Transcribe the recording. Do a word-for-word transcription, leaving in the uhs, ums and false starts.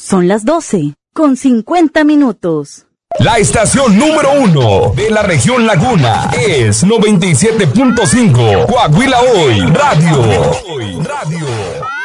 Son las doce, con cincuenta minutos. La estación número uno de la región Laguna es noventa y siete punto cinco Coahuila Hoy Radio. Radio.